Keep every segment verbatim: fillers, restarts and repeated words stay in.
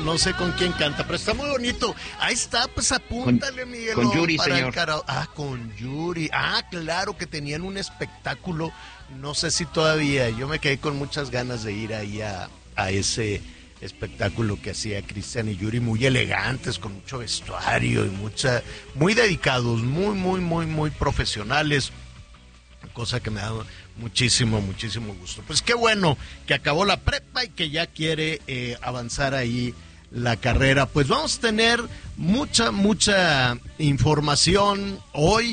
no sé con quién canta, pero está muy bonito. Ahí está, pues apúntale, con, Miguel. Con Yuri, señor. Ah, con Yuri. Ah, claro que tenían un espectáculo, no sé si todavía, yo me quedé con muchas ganas de ir ahí a, a ese espectáculo que hacía Cristian y Yuri, muy elegantes, con mucho vestuario y mucha, muy dedicados, muy, muy, muy, muy profesionales, cosa que me da muchísimo, muchísimo gusto. Pues qué bueno que acabó la prepa y que ya quiere eh, avanzar ahí la carrera. Pues vamos a tener mucha, mucha información hoy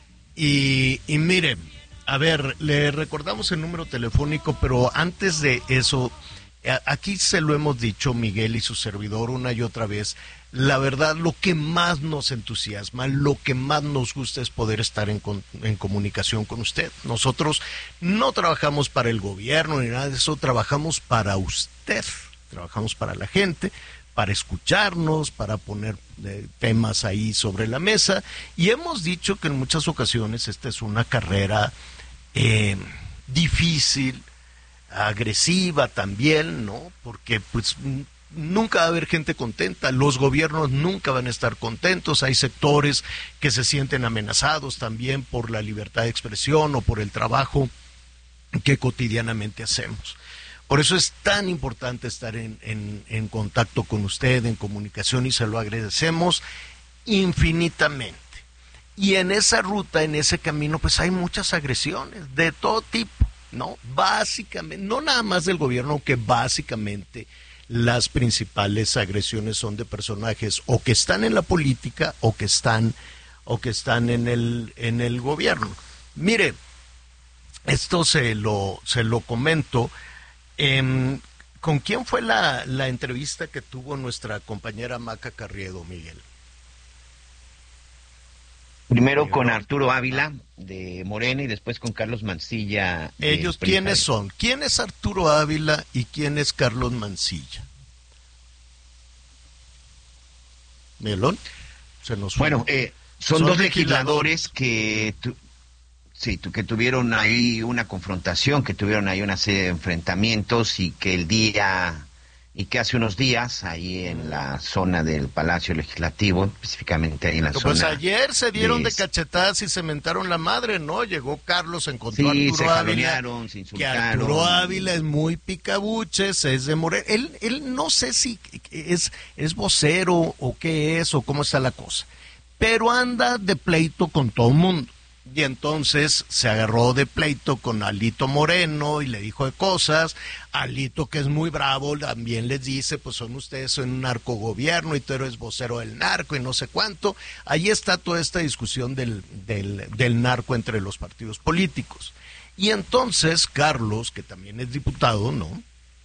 y, y miren, a ver, le recordamos el número telefónico, pero antes de eso, aquí se lo hemos dicho Miguel y su servidor una y otra vez, la verdad lo que más nos entusiasma, lo que más nos gusta es poder estar en, en comunicación con usted. Nosotros no trabajamos para el gobierno ni nada de eso, trabajamos para usted, trabajamos para la gente, para escucharnos, para poner eh, temas ahí sobre la mesa, y hemos dicho que en muchas ocasiones esta es una carrera eh, difícil, agresiva también, ¿no? Porque pues nunca va a haber gente contenta, los gobiernos nunca van a estar contentos, hay sectores que se sienten amenazados también por la libertad de expresión o por el trabajo que cotidianamente hacemos. Por eso es tan importante estar en, en, en contacto con usted, en comunicación, y se lo agradecemos infinitamente. Y en esa ruta, en ese camino, pues hay muchas agresiones de todo tipo, ¿no? Básicamente, no nada más del gobierno, que básicamente las principales agresiones son de personajes o que están en la política o que están o que están en el en el gobierno. Mire, esto se lo se lo comento. Eh, ¿Con quién fue la, la entrevista que tuvo nuestra compañera Maca Carriedo, Miguel? Primero Miguel. Con Arturo Ávila de Morena y después con Carlos Mancilla. ¿Ellos quiénes son? ¿Quién es Arturo Ávila y quién es Carlos Mancilla? ¿Melón? Se nos fue. Bueno, eh, son, son dos legisladores que... Tu, sí, tu, que tuvieron ahí una confrontación, que tuvieron ahí una serie de enfrentamientos y que el día... y que hace unos días, ahí en la zona del Palacio Legislativo, específicamente ahí en la pues zona... Pues ayer se dieron de, de cachetadas y se mentaron la madre, ¿no? Llegó Carlos, encontró sí, a Arturo se Ávila, se insultaron. Que Arturo Ávila es muy picabuches, es de Morena. Él, él no sé si es, es vocero o qué es o cómo está la cosa, pero anda de pleito con todo el mundo. Y entonces se agarró de pleito con Alito Moreno y le dijo de cosas. Alito, que es muy bravo, también les dice, pues son ustedes son un narcogobierno y tú eres vocero del narco y no sé cuánto. Ahí está toda esta discusión del, del, del narco entre los partidos políticos. Y entonces Carlos, que también es diputado, ¿no?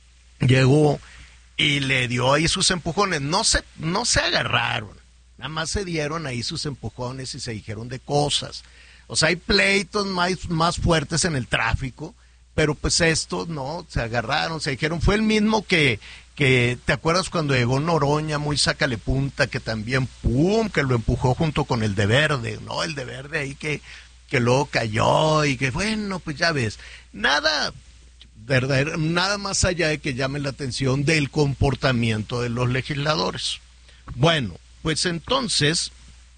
Llegó y le dio ahí sus empujones. No se, no se agarraron, nada más se dieron ahí sus empujones y se dijeron de cosas. O sea, hay pleitos más, más fuertes en el tráfico, pero pues estos no, se agarraron, se dijeron, fue el mismo que, que ¿te acuerdas cuando llegó Noroña, muy sácale punta, que también, pum, que lo empujó junto con el de Verde, ¿no? El de Verde ahí que, que luego cayó y que, bueno, pues ya ves, nada, verdadero, nada más allá de que llame la atención del comportamiento de los legisladores. Bueno, pues entonces,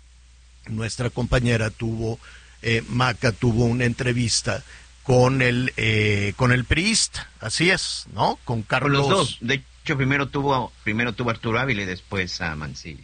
nuestra compañera tuvo... Eh, Maca tuvo una entrevista con el eh, con el priista, así es, ¿no? Con Carlos. Con los dos. De hecho, primero tuvo primero tuvo Arturo Ávila y después a Mancilla.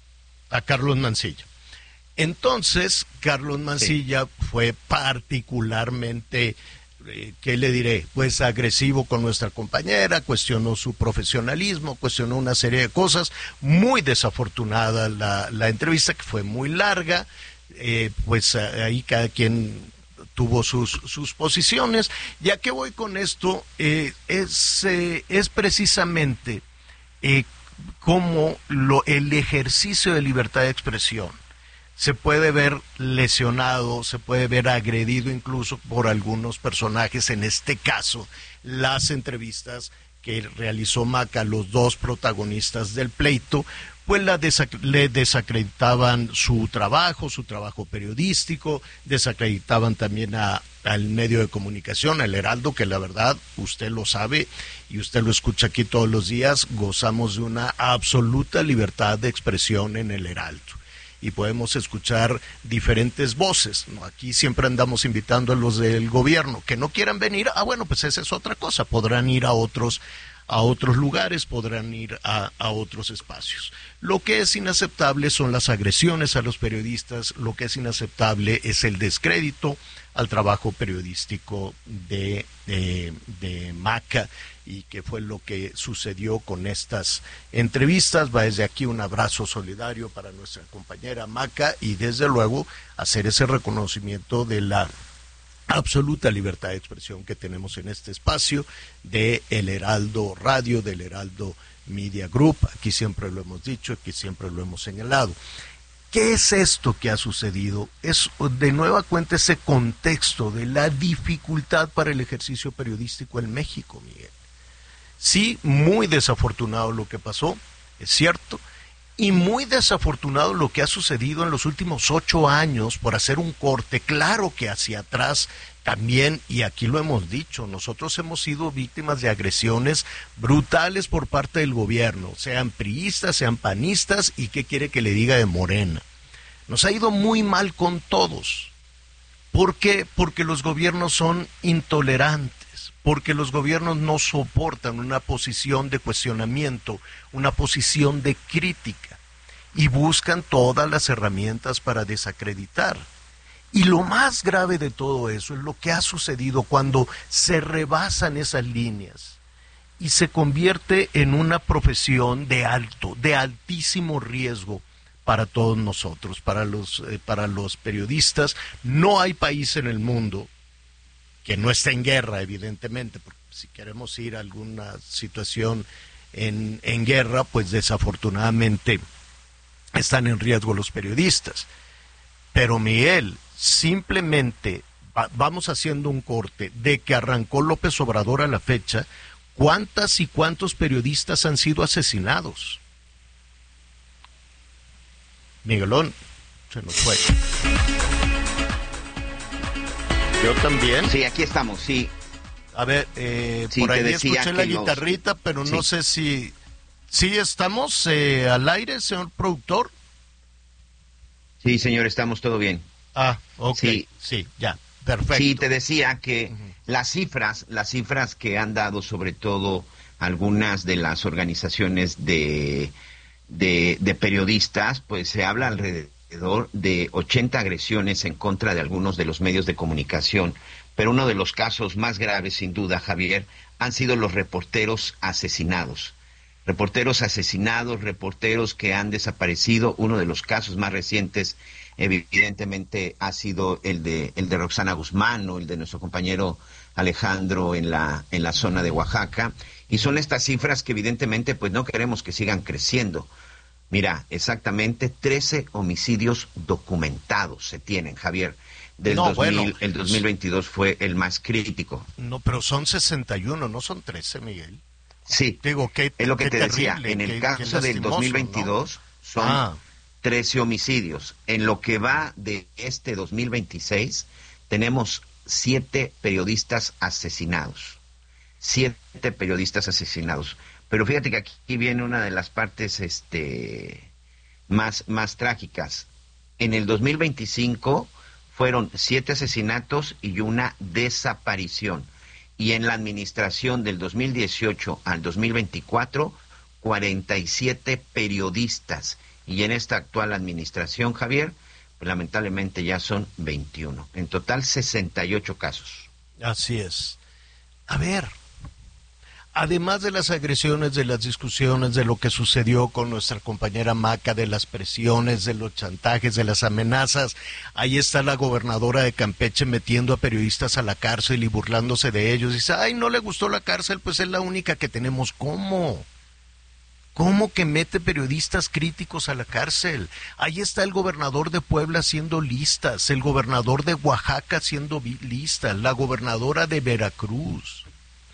A Carlos Mancilla. Entonces, Carlos Mancilla sí. fue particularmente, eh, ¿qué le diré? Pues agresivo con nuestra compañera, cuestionó su profesionalismo, cuestionó una serie de cosas. Muy desafortunada la, la entrevista, que fue muy larga. Eh, pues ahí cada quien tuvo sus, sus posiciones. ¿Y a qué voy con esto? Eh, es, eh, es precisamente eh, cómo lo, el ejercicio de libertad de expresión se puede ver lesionado, se puede ver agredido incluso por algunos personajes, en este caso las entrevistas que realizó Maca, los dos protagonistas del pleito, pues la desac- le desacreditaban su trabajo, su trabajo periodístico, desacreditaban también a, al medio de comunicación, al Heraldo, que la verdad, usted lo sabe y usted lo escucha aquí todos los días, gozamos de una absoluta libertad de expresión en el Heraldo. Y podemos escuchar diferentes voces, ¿no? Aquí siempre andamos invitando a los del gobierno que no quieran venir, ah bueno, pues esa es otra cosa, podrán ir a otros a otros lugares, podrán ir a, a otros espacios. Lo que es inaceptable son las agresiones a los periodistas, lo que es inaceptable es el descrédito al trabajo periodístico de, de, de Maca, y que fue lo que sucedió con estas entrevistas. Va desde aquí un abrazo solidario para nuestra compañera Maca y desde luego hacer ese reconocimiento de la absoluta libertad de expresión que tenemos en este espacio de El Heraldo Radio, del Heraldo Media Group. Aquí siempre lo hemos dicho, aquí siempre lo hemos señalado. ¿Qué es esto que ha sucedido? Es de nueva cuenta ese contexto de la dificultad para el ejercicio periodístico en México, Miguel. Sí, muy desafortunado lo que pasó, es cierto, y muy desafortunado lo que ha sucedido en los últimos ocho años, por hacer un corte, claro que hacia atrás también, y aquí lo hemos dicho, nosotros hemos sido víctimas de agresiones brutales por parte del gobierno, sean priistas, sean panistas, y qué quiere que le diga de Morena. Nos ha ido muy mal con todos. ¿Por qué? Porque los gobiernos son intolerantes. Porque los gobiernos no soportan una posición de cuestionamiento, una posición de crítica, y buscan todas las herramientas para desacreditar. Y lo más grave de todo eso es lo que ha sucedido cuando se rebasan esas líneas y se convierte en una profesión de alto, de altísimo riesgo para todos nosotros, para los, eh, para los periodistas. No hay país en el mundo que no está en guerra, evidentemente, porque si queremos ir a alguna situación en, en guerra, pues desafortunadamente están en riesgo los periodistas. Pero Miguel, simplemente va, vamos haciendo un corte de que arrancó López Obrador a la fecha, ¿cuántas y cuántos periodistas han sido asesinados? Miguelón, se nos fue. Yo también. Sí, aquí estamos, sí. A ver, eh, sí, por ahí escuché la los... guitarrita, pero sí. no sé si... ¿Sí estamos eh, al aire, señor productor? Sí, señor, estamos todo bien. Ah, ok, sí, sí ya, perfecto. Sí, te decía que uh-huh. las cifras, las cifras que han dado sobre todo algunas de las organizaciones de, de, de periodistas, pues se habla alrededor de ochenta agresiones en contra de algunos de los medios de comunicación, pero uno de los casos más graves, sin duda, Javier, han sido los reporteros asesinados. Reporteros asesinados, reporteros que han desaparecido. Uno de los casos más recientes, evidentemente, ha sido el de el de Roxana Guzmán o el de nuestro compañero Alejandro en la en la zona de Oaxaca. Y son estas cifras que evidentemente pues no queremos que sigan creciendo. Mira, exactamente trece homicidios documentados se tienen, Javier. Del no, dos mil, bueno, el dos mil veintidós fue el más crítico. No, pero son sesenta y uno, no son trece, Miguel. Sí, digo, qué, es lo que qué te terrible, decía. En el qué, caso qué del dos mil veintidós, ¿no? Son ah. trece homicidios. En lo que va de este dos mil veintiséis, tenemos siete periodistas asesinados. Siete periodistas asesinados. Pero fíjate que aquí viene una de las partes este, más, más trágicas. En el dos mil veinticinco fueron siete asesinatos y una desaparición. Y en la administración del dos mil dieciocho al dos mil veinticuatro, cuarenta y siete periodistas. Y en esta actual administración, Javier, pues lamentablemente ya son veintiuno. En total, sesenta y ocho casos. Así es. A ver, además de las agresiones, de las discusiones, de lo que sucedió con nuestra compañera Maca, de las presiones, de los chantajes, de las amenazas, ahí está la gobernadora de Campeche metiendo a periodistas a la cárcel y burlándose de ellos. Dice, ay, no le gustó la cárcel, pues es la única que tenemos. ¿Cómo? ¿Cómo que mete periodistas críticos a la cárcel? Ahí está el gobernador de Puebla haciendo listas, el gobernador de Oaxaca haciendo listas, la gobernadora de Veracruz.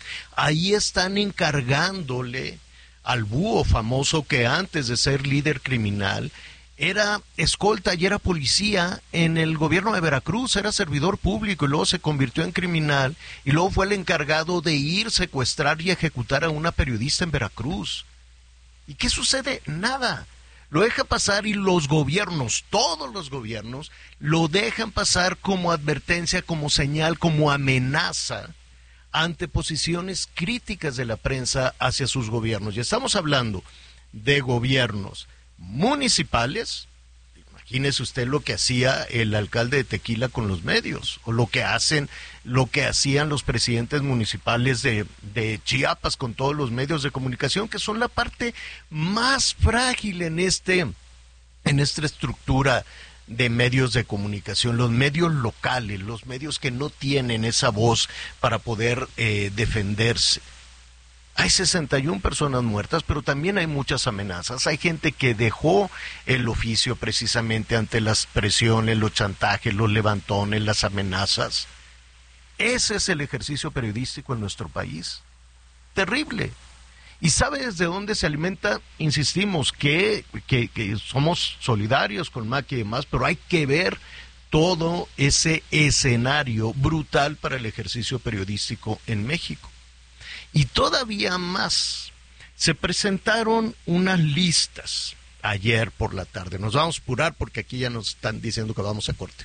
Ahí están encargándole al búho famoso que antes de ser líder criminal era escolta y era policía en el gobierno de Veracruz, era servidor público y luego se convirtió en criminal y luego fue el encargado de ir, secuestrar y ejecutar a una periodista en Veracruz. ¿Y qué sucede? Nada. Lo deja pasar y los gobiernos, todos los gobiernos, lo dejan pasar como advertencia, como señal, como amenaza ante posiciones críticas de la prensa hacia sus gobiernos. Y estamos hablando de gobiernos municipales. Imagínese usted lo que hacía el alcalde de Tequila con los medios, o lo que hacen, lo que hacían los presidentes municipales de, de Chiapas con todos los medios de comunicación, que son la parte más frágil en este, en esta estructura de medios de comunicación, los medios locales, los medios que no tienen esa voz para poder eh, defenderse. Hay sesenta y una personas muertas, pero también hay muchas amenazas. Hay gente que dejó el oficio precisamente ante las presiones, los chantajes, los levantones, las amenazas. Ese es el ejercicio periodístico en nuestro país. Terrible. ¿Y sabe desde dónde se alimenta? Insistimos que, que, que somos solidarios con Mac y demás, pero hay que ver todo ese escenario brutal para el ejercicio periodístico en México. Y todavía más, se presentaron unas listas ayer por la tarde. Nos vamos a apurar porque aquí ya nos están diciendo que vamos a corte.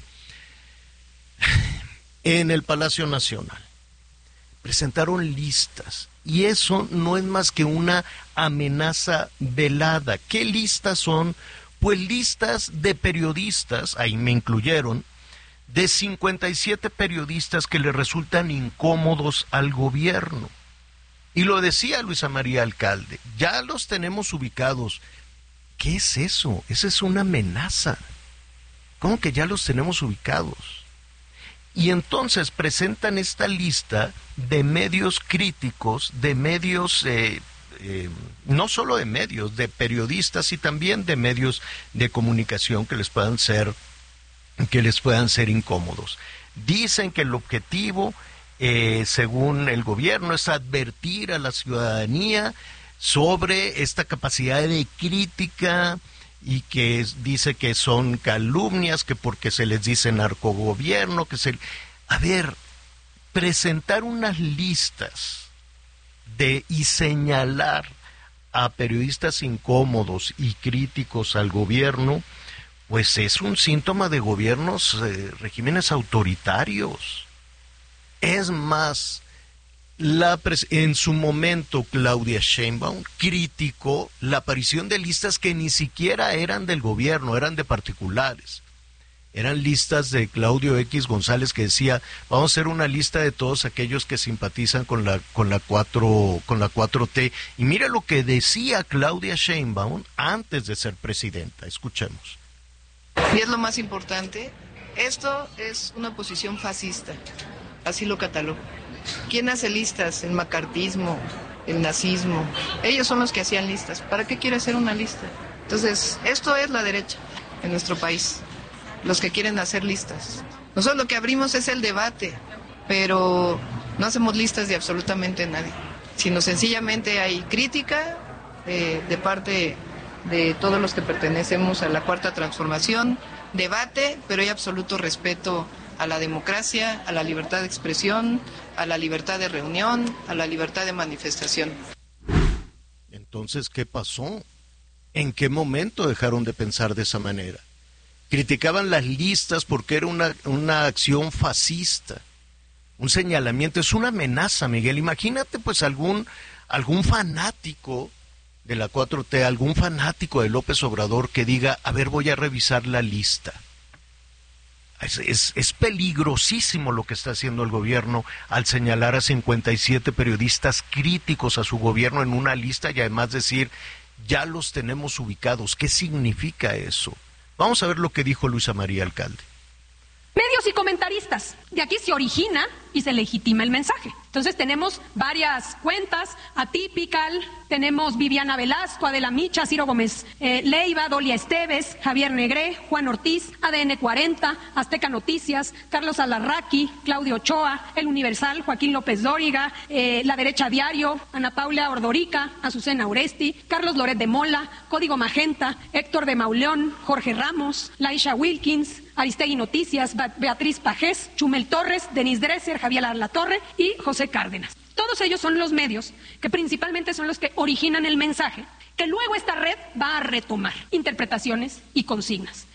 En el Palacio Nacional presentaron listas y eso no es más que una amenaza velada. ¿Qué listas son? Pues listas de periodistas, ahí me incluyeron, de cincuenta y siete periodistas que le resultan incómodos al gobierno. Y lo decía Luisa María Alcalde, ya los tenemos ubicados. ¿Qué es eso? Esa es una amenaza. ¿Cómo que ya los tenemos ubicados? Y entonces presentan esta lista de medios críticos, de medios, eh, eh, no solo de medios, de periodistas y también de medios de comunicación que les puedan ser, que les puedan ser incómodos. Dicen que el objetivo, Eh, según el gobierno, es advertir a la ciudadanía sobre esta capacidad de crítica y que es, dice que son calumnias, que porque se les dice narcogobierno, que se... A ver, presentar unas listas de y señalar a periodistas incómodos y críticos al gobierno, pues es un síntoma de gobiernos, eh, regímenes autoritarios. Es más, la pres- en su momento Claudia Sheinbaum criticó la aparición de listas que ni siquiera eran del gobierno, eran de particulares. Eran listas de Claudio X González que decía, vamos a hacer una lista de todos aquellos que simpatizan con la con la cuatro con la cuatro T. Y mira lo que decía Claudia Sheinbaum antes de ser presidenta. Escuchemos. Y es lo más importante, esto es una posición fascista. Así lo catalogo. ¿Quién hace listas? El macartismo, el nazismo. Ellos son los que hacían listas. ¿Para qué quiere hacer una lista? Entonces, esto es la derecha en nuestro país. Los que quieren hacer listas. Nosotros lo que abrimos es el debate, pero no hacemos listas de absolutamente nadie. Sino sencillamente hay crítica eh, de parte de todos los que pertenecemos a la Cuarta Transformación, debate, pero hay absoluto respeto a la democracia, a la libertad de expresión, a la libertad de reunión, a la libertad de manifestación. Entonces, ¿qué pasó? ¿En qué momento dejaron de pensar de esa manera? Criticaban las listas porque era una, una acción fascista, un señalamiento, es una amenaza, Miguel. Imagínate pues algún, algún fanático de la cuatro T, algún fanático de López Obrador que diga, a ver, voy a revisar la lista. Es, es, es peligrosísimo lo que está haciendo el gobierno al señalar a cincuenta y siete periodistas críticos a su gobierno en una lista y además decir, ya los tenemos ubicados. ¿Qué significa eso? Vamos a ver lo que dijo Luisa María Alcalde. Medios y comentaristas, De aquí se origina y se legitima el mensaje. Entonces tenemos varias cuentas, Atypical, tenemos Viviana Velasco, Adela Micha, Ciro Gómez eh, Leiva, Dolia Esteves, Javier Negré, Juan Ortiz, A D N cuarenta, Azteca Noticias, Carlos Alarraqui, Claudio Ochoa, El Universal, Joaquín López Dóriga, eh, La Derecha Diario, Ana Paula Ordorica, Azucena Oresti, Carlos Loret de Mola, Código Magenta, Héctor de Mauleón, Jorge Ramos, Laisha Wilkins, Aristegui Noticias, Beatriz Pajés, Chumel Torres, Denis Dresser, Javier Alatorre y José Cárdenas. Todos ellos son los medios que principalmente son los que originan el mensaje, que luego esta red va a retomar interpretaciones y consignas.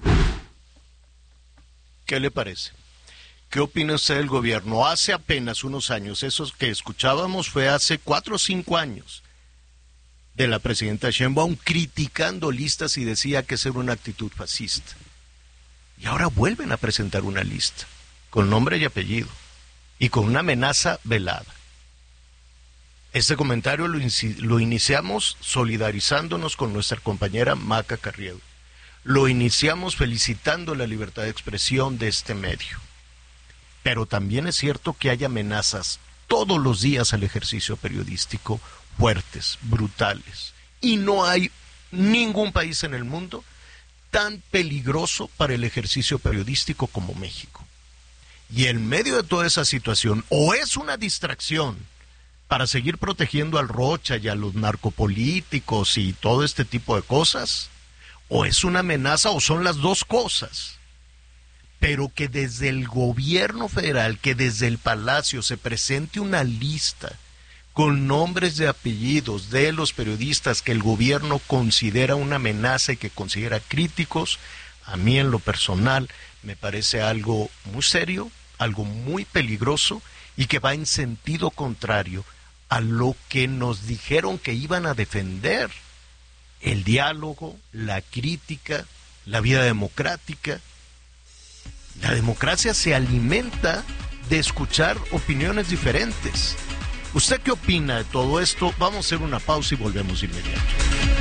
¿Qué le parece? ¿Qué opina usted del gobierno? Hace apenas unos años, esos que escuchábamos fue hace cuatro o cinco años, de la presidenta Sheinbaum criticando listas y decía que esa era una actitud fascista. Y ahora vuelven a presentar una lista, con nombre y apellido, y con una amenaza velada. Este comentario lo, lo iniciamos solidarizándonos con nuestra compañera Maca Carriedo. Lo iniciamos felicitando la libertad de expresión de este medio. Pero también es cierto que hay amenazas todos los días al ejercicio periodístico, fuertes, brutales. Y no hay ningún país en el mundo tan peligroso para el ejercicio periodístico como México. Y en medio de toda esa situación, o es una distracción para seguir protegiendo al Rocha y a los narcopolíticos y todo este tipo de cosas, o es una amenaza, o son las dos cosas. Pero que desde el gobierno federal, que desde el Palacio se presente una lista con nombres de apellidos de los periodistas que el gobierno considera una amenaza y que considera críticos, a mí en lo personal me parece algo muy serio, algo muy peligroso y que va en sentido contrario a lo que nos dijeron que iban a defender: el diálogo, la crítica, la vida democrática. La democracia se alimenta de escuchar opiniones diferentes. ¿Usted qué opina de todo esto? Vamos a hacer una pausa y volvemos inmediato.